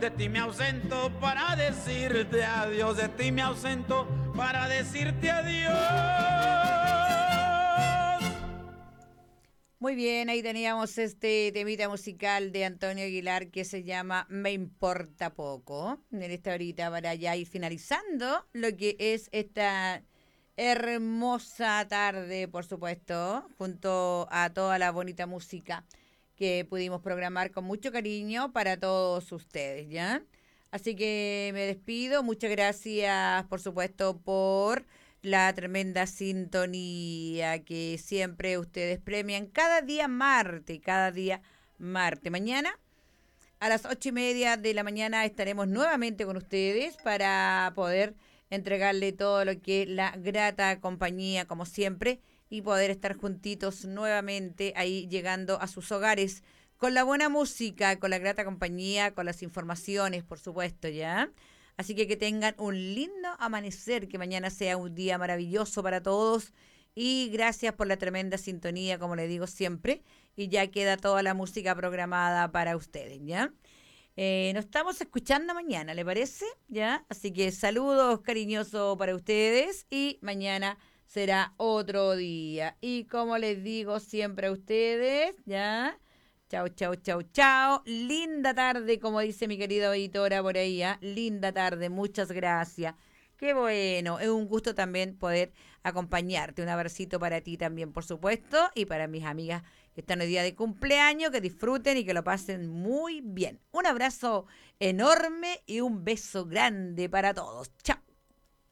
De ti me ausento para decirte adiós. De ti me ausento para decirte adiós. Muy bien, ahí teníamos este temita musical de Antonio Aguilar que se llama Me Importa Poco. En esta horita para ya ir finalizando lo que es esta hermosa tarde, por supuesto, junto a toda la bonita música que pudimos programar con mucho cariño para todos ustedes, ¿ya? Así que me despido. Muchas gracias, por supuesto, por la tremenda sintonía que siempre ustedes premian cada día martes, cada día martes. Mañana a las 8:30 de la mañana estaremos nuevamente con ustedes para poder entregarle todo lo que es la grata compañía, como siempre, y poder estar juntitos nuevamente ahí llegando a sus hogares con la buena música, con la grata compañía, con las informaciones, por supuesto, ¿ya? Así que tengan un lindo amanecer, que mañana sea un día maravilloso para todos. Y gracias por la tremenda sintonía, como le digo siempre. Y ya queda toda la música programada para ustedes, ¿ya? Nos estamos escuchando mañana, ¿le parece? ¿Ya? Así que saludos cariñosos para ustedes y mañana será otro día. Y como les digo siempre a ustedes, ¿ya? Chao, chao, chao, chao. Linda tarde, como dice mi querida editora por ahí, ¿eh? Linda tarde, muchas gracias. Qué bueno, es un gusto también poder acompañarte. Un abracito para ti también, por supuesto, y para mis amigas que están hoy día de cumpleaños, que disfruten y que lo pasen muy bien. Un abrazo enorme y un beso grande para todos. Chao.